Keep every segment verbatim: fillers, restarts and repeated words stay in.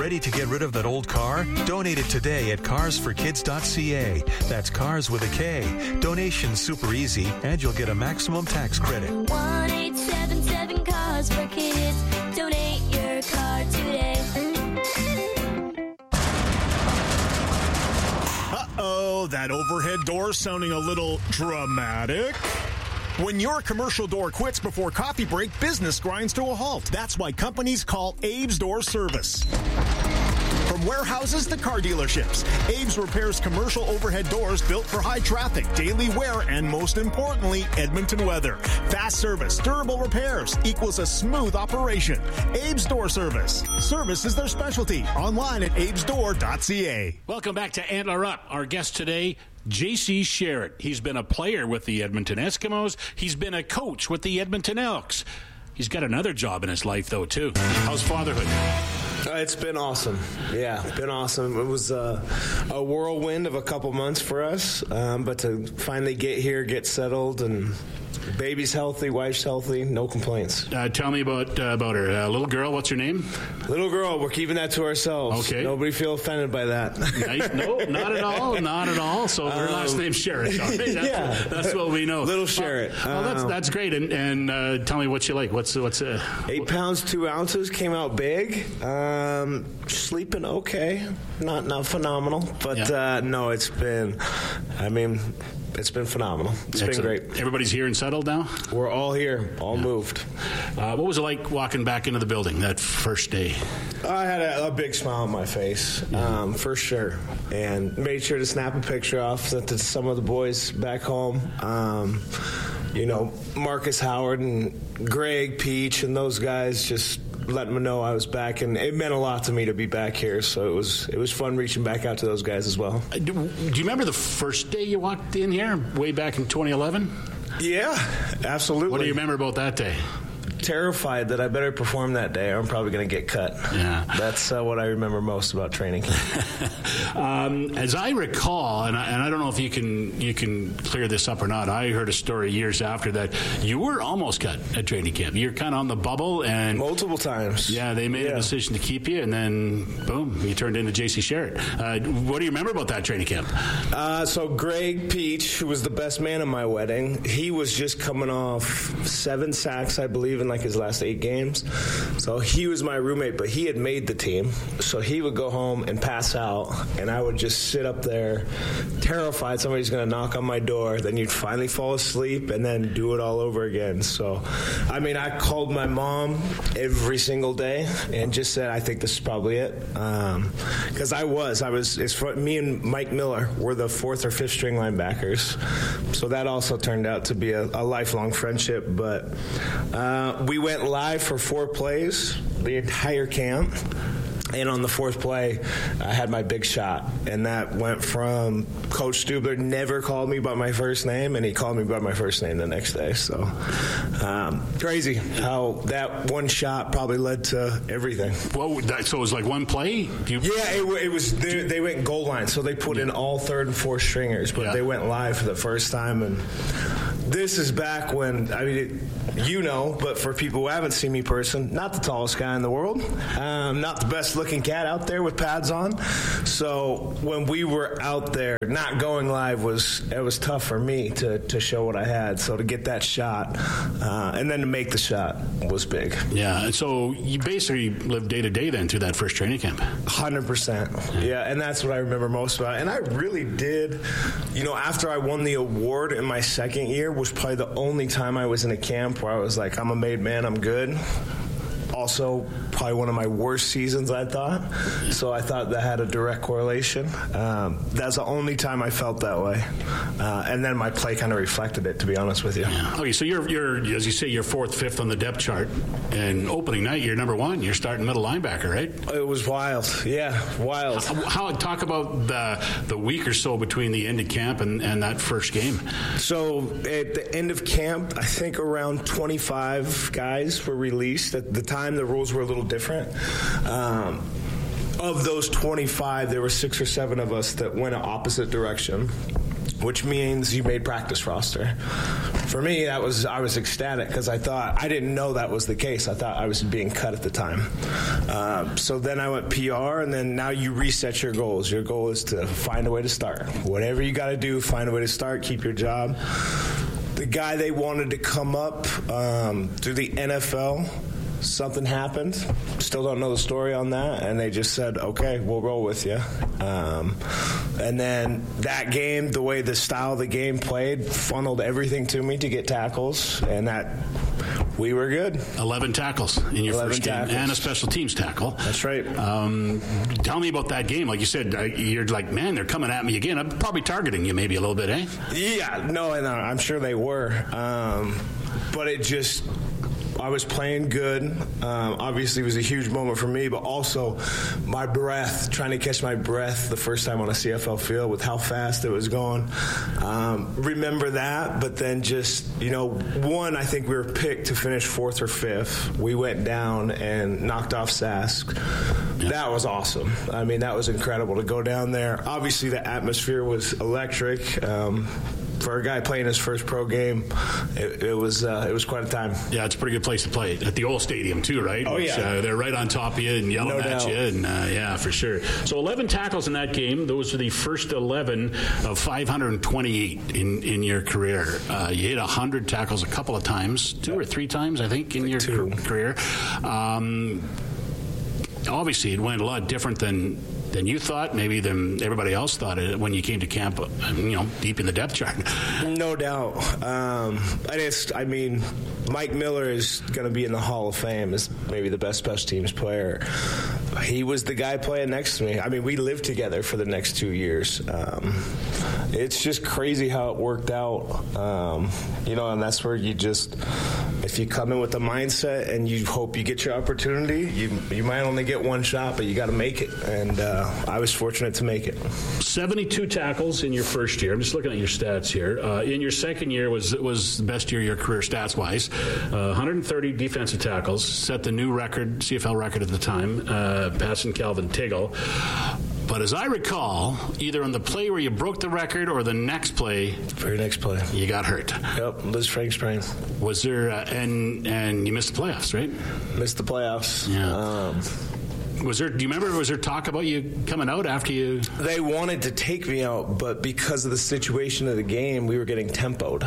Ready to get rid of that old car? Donate it today at cars for kids dot c a. That's cars with a K. Donation's super easy, and you'll get a maximum tax credit. one eight seven seven cars for kids. Donate your car today. Uh-oh, that overhead door sounding a little dramatic. When your commercial door quits before coffee break, business grinds to a halt. That's why companies call Abe's Door Service. From warehouses to car dealerships, Abe's repairs commercial overhead doors built for high traffic, daily wear, and most importantly, Edmonton weather. Fast service, durable repairs equals a smooth operation. Abe's Door Service. Service is their specialty. Online at abes door dot c a. Welcome back to Antler Up. Our guest today, J C Sherritt. He's been a player with the Edmonton Eskimos. He's been a coach with the Edmonton Elks. He's got another job in his life, though, too. How's fatherhood? Uh, it's been awesome. Yeah, been awesome. It was uh, a whirlwind of a couple months for us, um, but to finally get here, get settled, and baby's healthy, wife's healthy, no complaints. Uh, tell me about uh, about her. Uh, little girl, what's her name? Little girl, we're keeping that to ourselves. Okay. Nobody feel offended by that. Nice. No, not at all. Not at all. So her um, last name's Sherritt. All right? That's, yeah. what, that's what we know. Little Sherritt. Uh, well, that's that's great. And, and uh, tell me what you like. What's what's uh, eight pounds two ounces, came out big. Um, sleeping okay, not not phenomenal, but yeah. uh, no, it's been. I mean. It's been phenomenal. It's Excellent. been great. Everybody's here and settled now? We're all here, all yeah. moved. Uh, what was it like walking back into the building that first day? I had a, a big smile on my face, yeah. um, for sure, and made sure to snap a picture off sent to some of the boys back home. Um, you know, Marcus Howard and Greg Peach and those guys just letting them know I was back, and it meant a lot to me to be back here. So it was it was fun reaching back out to those guys as well. Do, do you remember the first day you walked in here, way back in twenty eleven? Yeah, absolutely. What do you remember about that day? Terrified that I better perform that day or I'm probably going to get cut. Yeah. That's uh, what I remember most about training. um, as I recall, and I, and I don't know if you can you can clear this up or not, I heard a story years after that you were almost cut at training camp. You're kind of on the bubble. and Multiple times. Yeah, they made yeah. a decision to keep you, and then, boom, you turned into J C Sherritt. Uh, what do you remember about that training camp? Uh, so Greg Peach, who was the best man at my wedding, he was just coming off seven sacks, I believe, in like his last eight games. So he was my roommate, but he had made the team. So he would go home and pass out, and I would just sit up there terrified somebody's going to knock on my door. Then you'd finally fall asleep and then do it all over again. So, I mean, I called my mom every single day and just said, I think this is probably it. Because um, I was. I was. It's for, me and Mike Miller were the fourth or fifth string linebackers. So that also turned out to be a, a lifelong friendship. But uh, we went live for four plays, the entire camp. And on the fourth play, I had my big shot. And that went from Coach Stubler never called me by my first name, and he called me by my first name the next day. So um, crazy how that one shot probably led to everything. Well, so it was like one play? You- yeah, it, it was. They, they went goal line, so they put in all third and fourth stringers, but yeah. they went live for the first time. And this is back when, I mean, it, you know, but for people who haven't seen me in person, not the tallest guy in the world, um, not the best looking cat out there with pads on. So when we were out there, not going live was it was tough for me to, to show what I had. So to get that shot uh, and then to make the shot was big. Yeah. So you basically lived day to day then through that first training camp. one hundred percent. Yeah, and that's what I remember most about it. And I really did, you know, after I won the award in my second year was probably the only time I was in a camp where I was like, I'm a made man, I'm good. Also, probably one of my worst seasons, I thought. So I thought that had a direct correlation. Um, that's the only time I felt that way. Uh, and then my play kind of reflected it, to be honest with you. Yeah. Okay, so you're, you're, as you say, you're fourth, fifth on the depth chart. And opening night, you're number one. You're starting middle linebacker, right? It was wild. Yeah, wild. How, how talk about the the week or so between the end of camp and, and that first game? So at the end of camp, I think around twenty-five guys were released. At the time, the rules were a little different. Um, of those twenty-five, there were six or seven of us that went an opposite direction. which means you made practice roster. For me, that was I was ecstatic because I thought I didn't know that was the case. I thought I was being cut at the time. Uh, so then I went P R, and then now you reset your goals. Your goal is to find a way to start. Whatever you got to do, find a way to start, keep your job. The guy they wanted to come up um, through the N F L, something happened. Still don't know the story on that. And they just said, okay, we'll roll with you. Um, and then that game, the way the style of the game played, funneled everything to me to get tackles. And that we were good. eleven tackles in your first game. Tackles. And a special teams tackle. That's right. Um, tell me about that game. Like you said, you're like, man, they're coming at me again. I'm probably targeting you maybe a little bit, eh? Yeah, no, and I'm sure they were. Um, but it just... I was playing good. Um, obviously, it was a huge moment for me, but also my breath, trying to catch my breath the first time on a C F L field with how fast it was going. Um, remember that, but then just, you know, one, I think we were picked to finish fourth or fifth. We went down and knocked off Sask. Yeah. That was awesome. I mean, that was incredible to go down there. Obviously, the atmosphere was electric. Um, For a guy playing his first pro game, it, it was uh, it was quite a time. Yeah, it's a pretty good place to play at the old stadium too, right? Oh yeah, Which, uh, they're right on top of you and yelling no at doubt. you, and uh, yeah, for sure. So eleven tackles in that game. Those are the first eleven of five hundred twenty-eight in in your career. Uh, you hit one hundred tackles a couple of times, two or three times, I think, in your two. career. Um, obviously, it went a lot different than. than you thought, maybe than everybody else thought it when you came to camp, you know, deep in the depth chart. No doubt. Um, I just, I mean, Mike Miller is going to be in the Hall of Fame as maybe the best special teams player. He was the guy playing next to me. I mean, we lived together for the next two years. Um, it's just crazy how it worked out. Um, you know, and that's where you just, if you come in with the mindset and you hope you get your opportunity, you you might only get one shot, but you got to make it. And uh, I was fortunate to make it. seventy-two tackles in your first year. I'm just looking at your stats here. Uh, in your second year was was the best year of your career stats-wise. Uh, one hundred thirty defensive tackles, set the new record, C F L record at the time, uh, passing Calvin Tiggle. But as I recall, either on the play where you broke the record or the next play, very next play, you got hurt. Yep, Liz Frank sprain. Was there uh, and and you missed the playoffs, right? Missed the playoffs. Yeah. Um, Was there? Do you remember? Was there talk about you coming out after you? They wanted to take me out, but because of the situation of the game, we were getting tempoed.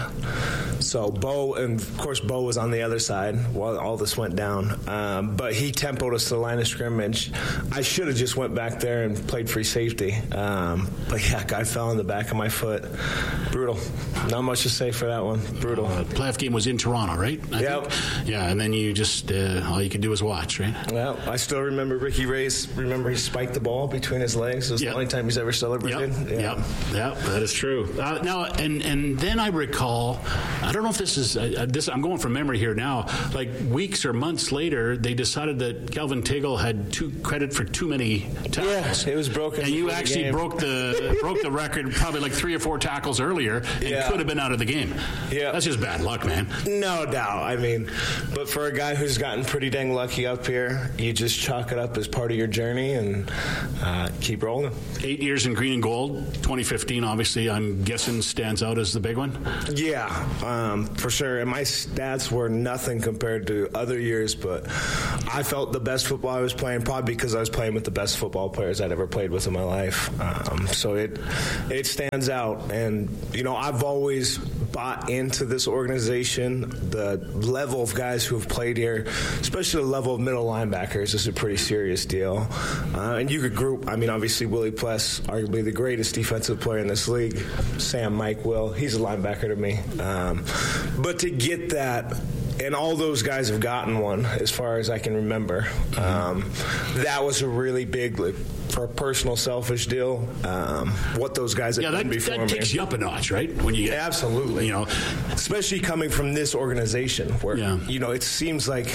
So Bo, and of course Bo was on the other side while all this went down. Um, but he tempoed us to the line of scrimmage. I should have just went back there and played free safety. Um, but yeah, guy fell in the back of my foot. Brutal. Not much to say for that one. Brutal. Uh, the playoff game was in Toronto, right? Yeah. Yeah, and then you just uh, all you could do was watch, right? Well, I still remember Ricky Ray's. Remember he spiked the ball between his legs. It was yep. the only time he's ever celebrated. Yep. Yeah. Yep. Yep. That is true. Uh, now, and and then I recall. I don't know if this is uh, this. I'm going from memory here now. Like weeks or months later, they decided that Calvin Tiggle had too credit for too many tackles. Yeah, it was broken. And you actually the broke the broke the record probably like three or four tackles earlier, and yeah. could have been out of the game. Yeah, that's just bad luck, man. No doubt. I mean, but for a guy who's gotten pretty dang lucky up here, you just chalk it up as part of your journey and uh, keep rolling. Eight years in green and gold. twenty fifteen, obviously, I'm guessing stands out as the big one. Yeah, um, for sure. And my stats were nothing compared to other years, but I felt the best football I was playing, probably because I was playing with the best football players I'd ever played with in my life. Um, so it it stands out. And, you know, I've always bought into this organization. The level of guys who have played here, especially the level of middle linebackers, is a pretty serious deal. Uh, and you could group, I mean, obviously Willie Pless, arguably the greatest defensive player in this league. Sam, Mike, Will, he's a linebacker to me. Um, but to get that, and all those guys have gotten one, as far as I can remember. Um, that was a really big, like, for a personal, selfish deal. Um, what those guys have yeah, done that, before that me. takes you up a notch, right? When you get, absolutely, you know, especially coming from this organization, where yeah. you know it seems like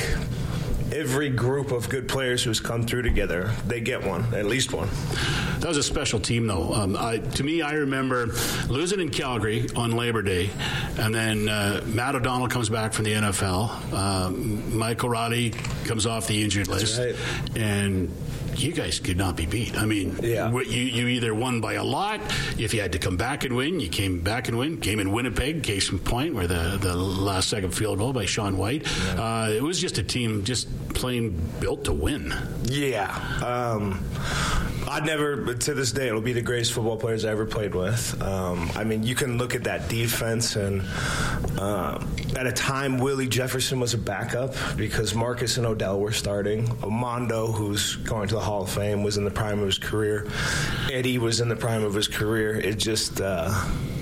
every group of good players who's come through together, they get one, at least one. That was a special team, though. Um, I, to me, I remember losing in Calgary on Labor Day, and then uh, Matt O'Donnell comes back from the N F L. Um, Michael Roddy comes off the injured list, right. and you guys could not be beat. I mean, yeah. you, you either won by a lot. If you had to come back and win, you came back and win. Came in Winnipeg, case in point, where the, the last second field goal by Sean White. Yeah. Uh, it was just a team just plain built to win. Yeah. Um, I'd never, to this day, it'll be the greatest football players I ever played with. Um, I mean, you can look at that defense, and uh, at a time, Willie Jefferson was a backup because Marcus and Odell were starting. Mondo, who's going to the Hall of Fame, was in the prime of his career. Eddie was in the prime of his career. It just... Uh,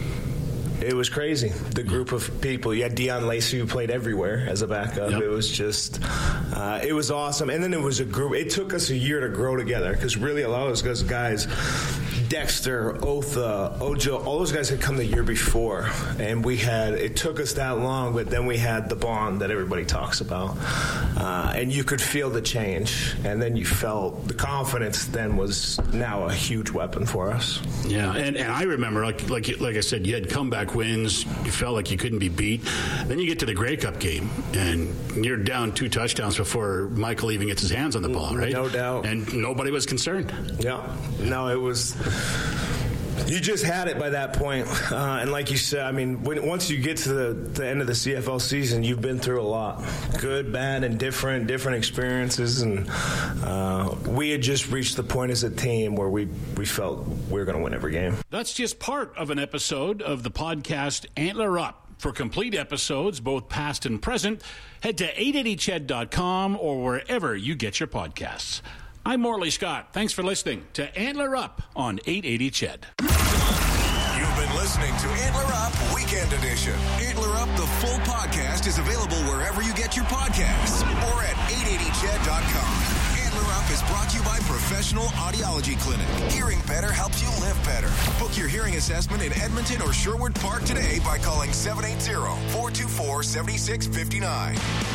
It was crazy. The group of people. You had Deion Lacey, who played everywhere as a backup. Yep. It was just, uh, it was awesome. And then it was a group. It took us a year to grow together because really a lot of those guys, Dexter, Otha, Ojo, all those guys had come the year before. And we had, it took us that long, but then we had the bond that everybody talks about. Uh, and you could feel the change. And then you felt the confidence then was now a huge weapon for us. Yeah, and, and I remember, like, like like I said, you had comeback wins. You felt like you couldn't be beat. Then you get to the Grey Cup game, and you're down two touchdowns before Michael even gets his hands on the ball, right? No doubt. And nobody was concerned. Yeah. No, it was... You just had it by that point. Uh, and like you said, I mean, when, once you get to the, the end of the C F L season, you've been through a lot. Good, bad, and different, different experiences. And uh, we had just reached the point as a team where we, we felt we were going to win every game. That's just part of an episode of the podcast Antler Up. For complete episodes, both past and present, head to eight eighty ched dot com or wherever you get your podcasts. I'm Morley Scott. Thanks for listening to Antler Up on eight eighty C H E D. You've been listening to Antler Up Weekend Edition. Antler Up, the full podcast, is available wherever you get your podcasts or at eight eighty ched dot com. Antler Up is brought to you by Professional Audiology Clinic. Hearing better helps you live better. Book your hearing assessment in Edmonton or Sherwood Park today by calling seven eight zero, four two four, seven six five nine.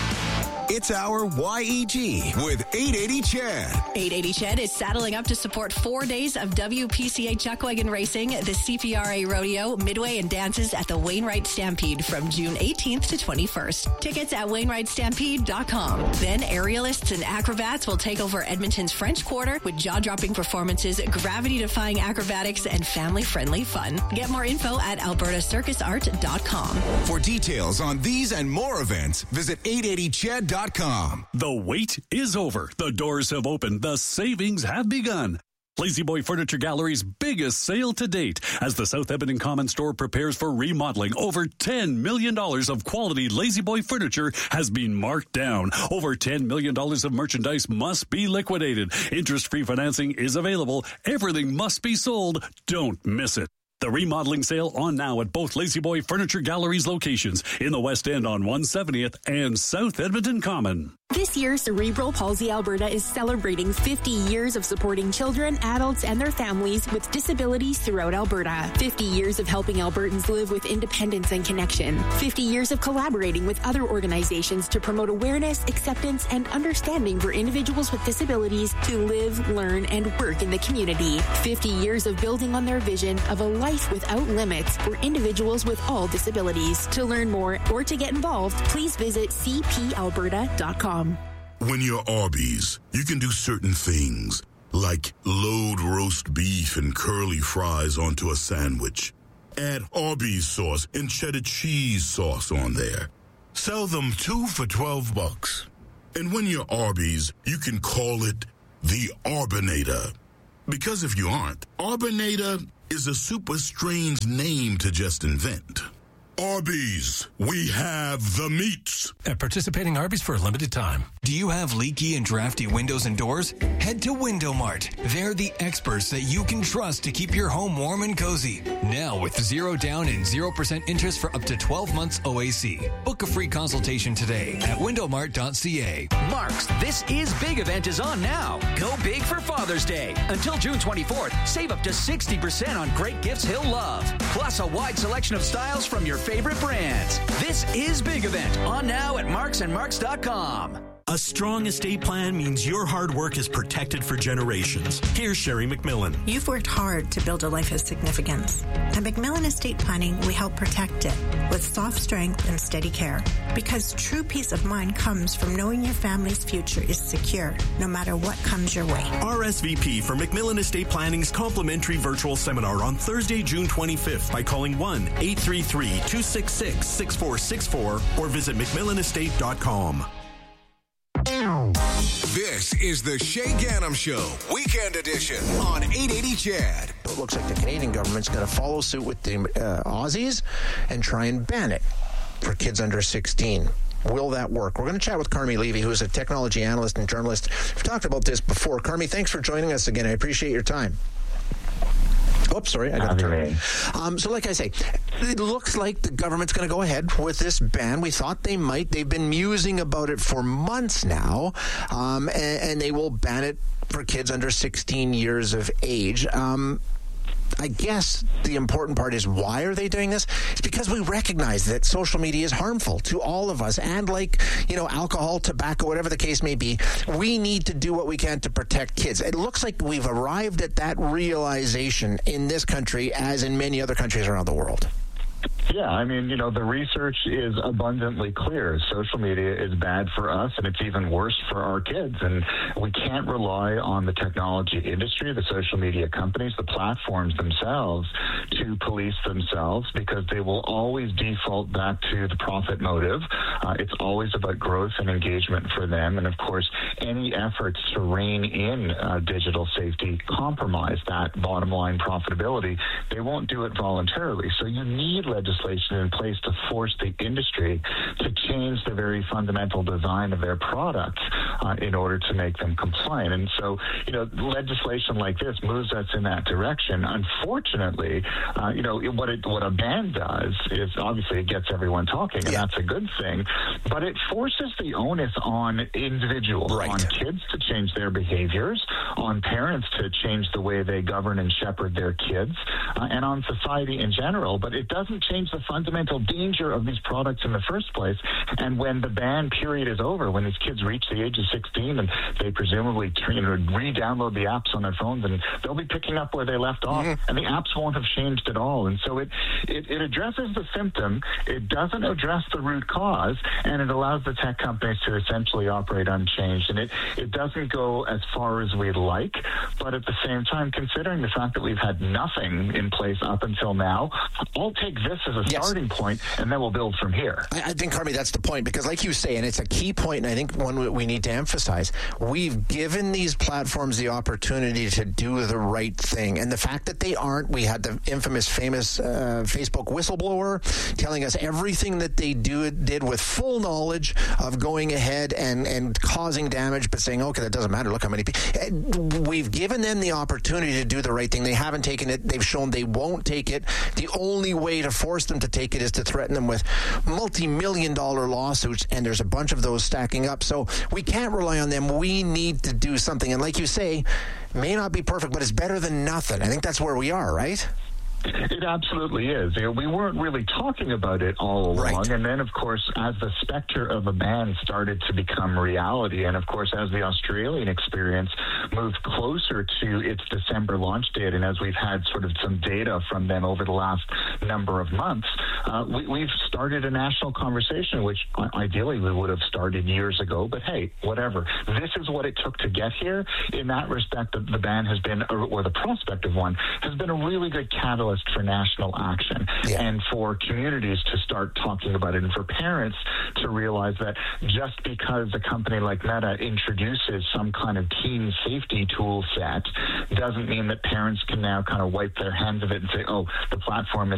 It's our Y E G with eight eighty C H E D. eight eighty C H E D is saddling up to support four days of W P C A Chuckwagon Racing, the C P R A Rodeo, Midway, and dances at the Wainwright Stampede from June eighteenth to twenty-first. Tickets at wainwright stampede dot com. Then aerialists and acrobats will take over Edmonton's French Quarter with jaw-dropping performances, gravity-defying acrobatics, and family-friendly fun. Get more info at alberta circus art dot com. For details on these and more events, visit eight eighty C H E D dot com. The wait is over. The doors have opened. The savings have begun. La-Z-Boy Furniture Gallery's biggest sale to date as the South Edmonton Common Store prepares for remodeling. Over ten million dollars of quality La-Z-Boy furniture has been marked down. Over ten million dollars of merchandise must be liquidated. Interest-free financing is available. Everything must be sold. Don't miss it. The remodeling sale on now at both La-Z-Boy Furniture Gallery's locations in the West End on one seventieth and South Edmonton Common. This year, Cerebral Palsy Alberta is celebrating fifty years of supporting children, adults, and their families with disabilities throughout Alberta. fifty years of helping Albertans live with independence and connection. fifty years of collaborating with other organizations to promote awareness, acceptance, and understanding for individuals with disabilities to live, learn, and work in the community. fifty years of building on their vision of a life without limits for individuals with all disabilities. To learn more or to get involved, please visit c p alberta dot com. When you're Arby's, you can do certain things, like load roast beef and curly fries onto a sandwich. Add Arby's sauce and cheddar cheese sauce on there. Sell them two for twelve bucks. And when you're Arby's, you can call it the Arbinator. Because if you aren't, Arbinator is a super strange name to just invent. Arby's, we have the meats. At participating Arby's for a limited time. Do you have leaky and drafty windows and doors? Head to Window Mart. They're the experts that you can trust to keep your home warm and cozy. Now with zero down and zero percent interest for up to twelve months O A C. Book a free consultation today at window mart dot c a. Mark's This Is Big event is on now. Go big for Father's Day. Until June twenty-fourth, save up to sixty percent on great gifts he'll love. Plus a wide selection of styles from your favorite brands. This Is Big event on now at marks and marks dot com. A strong estate plan means your hard work is protected for generations. Here's Sherry McMillan. You've worked hard to build a life of significance. At McMillan Estate Planning, we help protect it with soft strength and steady care. Because true peace of mind comes from knowing your family's future is secure, no matter what comes your way. R S V P for McMillan Estate Planning's complimentary virtual seminar on Thursday, June twenty-fifth by calling one eight three three, two six six, six four six four or visit mcmillan estate dot com. This is the Shay Gannam Show, Weekend Edition on eight eighty C H E D. It looks like the Canadian government's going to follow suit with the uh, Aussies and try and ban it for kids under sixteen. Will that work? We're going to chat with Carmi Levy, who is a technology analyst and journalist. We've talked about this before. Carmi, thanks for joining us again. I appreciate your time. Oops, sorry, I got to turn. Um, so like I say, it looks like the government's going to go ahead with this ban. We thought they might. They've been musing about it for months now, um, and, and they will ban it for kids under sixteen years of age. Um, I guess the important part is, why are they doing this? It's because we recognize that social media is harmful to all of us. And like, you know, alcohol, tobacco, whatever the case may be, we need to do what we can to protect kids. It looks like we've arrived at that realization in this country, as in many other countries around the world. Yeah, I mean, you know, the research is abundantly clear. Social media is bad for us, and it's even worse for our kids. And we can't rely on the technology industry, the social media companies, the platforms themselves to police themselves, because they will always default back to the profit motive. Uh, it's always about growth and engagement for them. And, of course, any efforts to rein in uh, digital safety compromise that bottom line profitability. They won't do it voluntarily. So you need legislation in place to force the industry to change the very fundamental design of their products uh, in order to make them compliant. And so, you know, legislation like this moves us in that direction. Unfortunately, uh, you know, what it, what a ban does is obviously it gets everyone talking, and yeah. that's a good thing, but it forces the onus on individuals, right. on kids to change their behaviors, on parents to change the way they govern and shepherd their kids, uh, and on society in general. But it doesn't change the fundamental danger of these products in the first place. And when the ban period is over, when these kids reach the age of sixteen and they presumably you know, re-download the apps on their phones, and they'll be picking up where they left off, mm-hmm. and the apps won't have changed at all. And so it, it, it addresses the symptom, it doesn't address the root cause, and it allows the tech companies to essentially operate unchanged. And it, it doesn't go as far as we'd like, but at the same time, considering the fact that we've had nothing in place up until now, I'll take this as a yes. starting point, and then we'll build from here. I, I think, Carmi, that's the point, because like you say, and it's a key point, and I think one we need to emphasize, we've given these platforms the opportunity to do the right thing. And the fact that they aren't, we had the infamous, famous uh, Facebook whistleblower telling us everything that they do did with full knowledge of going ahead and, and causing damage, but saying, okay, that doesn't matter. Look how many people. We've given them the opportunity to do the right thing. They haven't taken it. They've shown they won't take it. The only way to force them to take it is to threaten them with multi-million dollar lawsuits, and there's a bunch of those stacking up. So we can't rely on them. We need to do something. And like you say, may not be perfect, but it's better than nothing. I think that's where we are, right? It absolutely is. You know, we weren't really talking about it all along. Right. And then, of course, as the specter of a ban started to become reality, and, of course, as the Australian experience moved closer to its December launch date, and as we've had sort of some data from them over the last number of months, uh, we, we've started a national conversation, which ideally we would have started years ago. But, hey, whatever. This is what it took to get here. In that respect, the, the ban has been, or, or the prospect of one, has been a really good catalyst for national action, yeah. and for communities to start talking about it, and for parents to realize that just because a company like Meta introduces some kind of teen safety tool set doesn't mean that parents can now kind of wipe their hands of it and say, oh, the platform is